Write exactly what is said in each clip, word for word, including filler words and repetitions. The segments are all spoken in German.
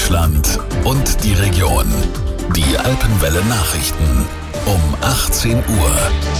Deutschland und die Region. Die Alpenwelle Nachrichten um achtzehn Uhr.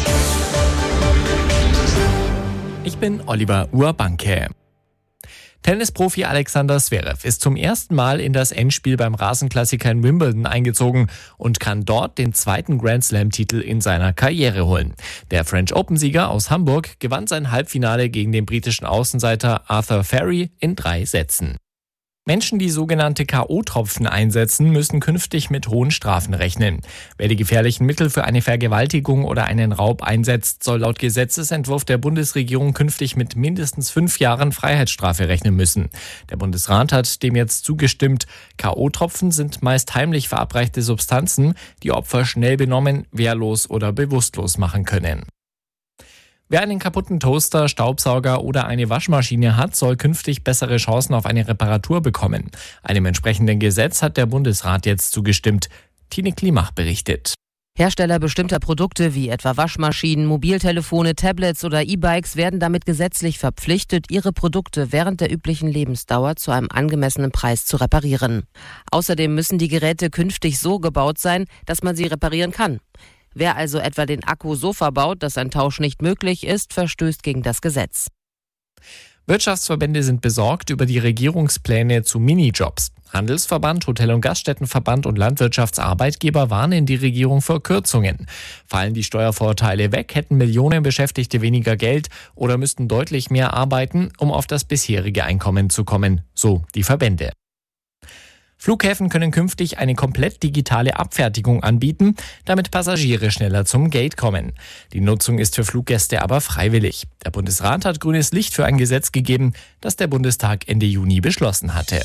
Ich bin Oliver Urbanke. Tennisprofi Alexander Zverev ist zum ersten Mal in das Endspiel beim Rasenklassiker in Wimbledon eingezogen und kann dort den zweiten Grand-Slam-Titel in seiner Karriere holen. Der French Open-Sieger aus Hamburg gewann sein Halbfinale gegen den britischen Außenseiter Arthur Ferry in drei Sätzen. Menschen, die sogenannte K O-Tropfen einsetzen, müssen künftig mit hohen Strafen rechnen. Wer die gefährlichen Mittel für eine Vergewaltigung oder einen Raub einsetzt, soll laut Gesetzesentwurf der Bundesregierung künftig mit mindestens fünf Jahren Freiheitsstrafe rechnen müssen. Der Bundesrat hat dem jetzt zugestimmt. K O-Tropfen sind meist heimlich verabreichte Substanzen, die Opfer schnell benommen, wehrlos oder bewusstlos machen können. Wer einen kaputten Toaster, Staubsauger oder eine Waschmaschine hat, soll künftig bessere Chancen auf eine Reparatur bekommen. Einem entsprechenden Gesetz hat der Bundesrat jetzt zugestimmt. Tine Klimach berichtet. Hersteller bestimmter Produkte wie etwa Waschmaschinen, Mobiltelefone, Tablets oder E-Bikes werden damit gesetzlich verpflichtet, ihre Produkte während der üblichen Lebensdauer zu einem angemessenen Preis zu reparieren. Außerdem müssen die Geräte künftig so gebaut sein, dass man sie reparieren kann. Wer also etwa den Akku so verbaut, dass ein Tausch nicht möglich ist, verstößt gegen das Gesetz. Wirtschaftsverbände sind besorgt über die Regierungspläne zu Minijobs. Handelsverband, Hotel- und Gaststättenverband und Landwirtschaftsarbeitgeber warnen die Regierung vor Kürzungen. Fallen die Steuervorteile weg, hätten Millionen Beschäftigte weniger Geld oder müssten deutlich mehr arbeiten, um auf das bisherige Einkommen zu kommen, so die Verbände. Flughäfen können künftig eine komplett digitale Abfertigung anbieten, damit Passagiere schneller zum Gate kommen. Die Nutzung ist für Fluggäste aber freiwillig. Der Bundesrat hat grünes Licht für ein Gesetz gegeben, das der Bundestag Ende Juni beschlossen hatte.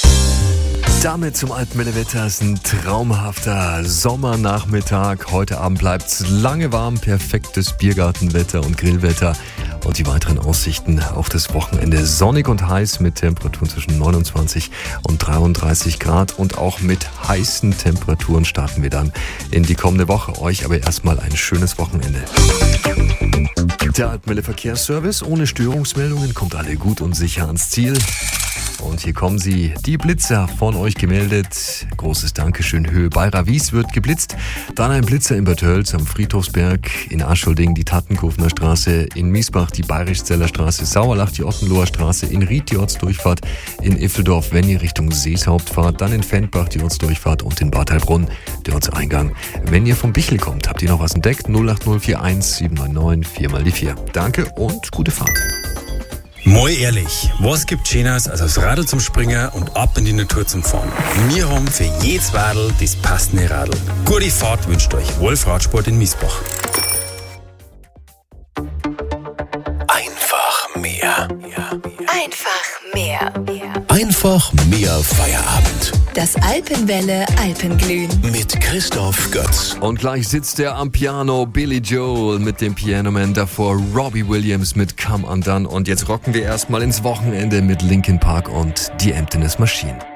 Damit zum Alpenwelle-Wetter. Es ist ein traumhafter Sommernachmittag. Heute Abend bleibt es lange warm, perfektes Biergartenwetter und Grillwetter. Und die weiteren Aussichten auf das Wochenende sonnig und heiß mit Temperaturen zwischen neunundzwanzig und dreiunddreißig Grad. Und auch mit heißen Temperaturen starten wir dann in die kommende Woche. Euch aber erstmal ein schönes Wochenende. Der Alpenwelle Verkehrsservice ohne Störungsmeldungen, kommt alle gut und sicher ans Ziel. Und hier kommen sie, die Blitzer von euch gemeldet. Großes Dankeschön. Höhe Beira-Wies wird geblitzt. Dann ein Blitzer in Bad Tölz am Friedhofsberg, in Aschholding die Tattenkofener Straße, in Miesbach die Bayrischzeller Straße, Sauerlach die Ottenloher Straße, in Ried die Ortsdurchfahrt, in Iffeldorf, wenn ihr Richtung Seeshauptfahrt, dann in Fendbach die Ortsdurchfahrt und in Bad Heilbrunn der Ortseingang. Wenn ihr vom Bichel kommt, habt ihr noch was entdeckt? null acht null vier eins sieben neun neun vier mal die vier. Danke und gute Fahrt. Mal ehrlich, was gibt Schöneres als aufs Radl zum Springen und ab in die Natur zum Fahren? Wir haben für jedes Radl das passende Radl. Gute Fahrt wünscht euch Wolf Radsport in Miesbach. Einfach mehr. Einfach mehr. Einfach mehr Feierabend. Das Alpenwelle Alpenglühen. Mit Christoph Götz. Und gleich sitzt er am Piano, Billy Joel mit dem Pianoman, davor Robbie Williams mit Come Undone. Und jetzt rocken wir erstmal ins Wochenende mit Linkin Park und die Emptiness Machine.